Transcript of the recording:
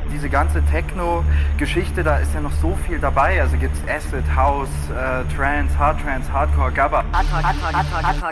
diese ganze Techno-Geschichte, da ist ja noch so viel dabei. Also gibt's Acid, House, Trance, Hard Trance, Hardcore, Gabba.